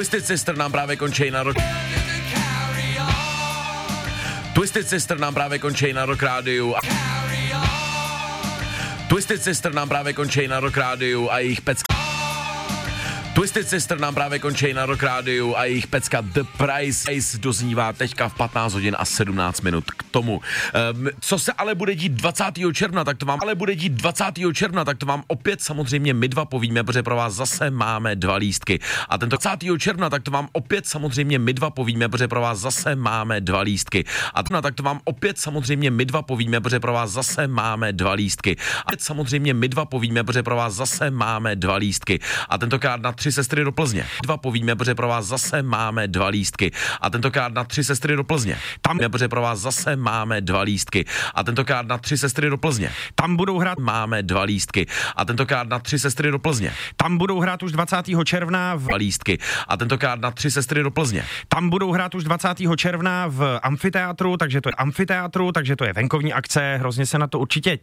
Twisted Sister nám právě končí na Rock. Twisted Sister nám právě končí na Rock Rádiu. Twisted Sister nám právě končí na Rock Rádiu a jejich pecka. Twisted Sister nám právě končí na Rock Rádiu a jejich pecka The Price doznívá teďka v 15 hodin a 17 minut k tomu. Co se ale bude dít 20. června, tak to vám opět samozřejmě my dva povíme, protože pro vás zase máme 2 lístky. A tento 20. června, tak to vám opět samozřejmě my dva povíme, protože pro vás zase máme 2 lístky. A tak to vám opět samozřejmě my dva povíme, protože pro vás zase máme 2 lístky. A samozřejmě my dva povíme, protože pro vás zase máme 2 lístky. A tentokrát na 3 sestry do Plzně. Dva povíme, protože pro vás zase máme 2 lístky. A tentokrát na 3 sestry do Plzně. Tam, protože pro vás zase máme 2 lístky. A tentokrát na 3 sestry do Plzně. Tam budou hrát, máme 2 lístky. A tentokrát na 3 sestry do Plzně. Tam budou hrát už 20. června v lístky. A tentokrát na 3 sestry do Plzně. Tam budou hrát už 20. června v amfiteátru, takže to je venkovní akce, hrozně se na to určitě